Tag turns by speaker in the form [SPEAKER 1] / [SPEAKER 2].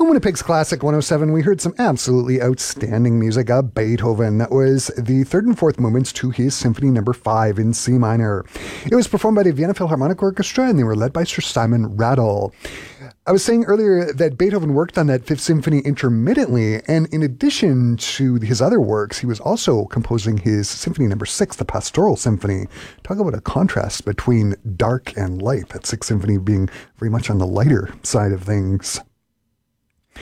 [SPEAKER 1] On Winnipeg's Classic 107, we heard some absolutely outstanding music of Beethoven. That was the third and fourth movements to his Symphony No. 5 in C minor. It was performed by the Vienna Philharmonic Orchestra, and they were led by Sir Simon Rattle. I was saying earlier that Beethoven worked on that Fifth Symphony intermittently, and in addition to his other works, he was also composing his Symphony No. 6, the Pastoral Symphony. Talk about a contrast between dark and light, that Sixth Symphony being very much on the lighter side of things.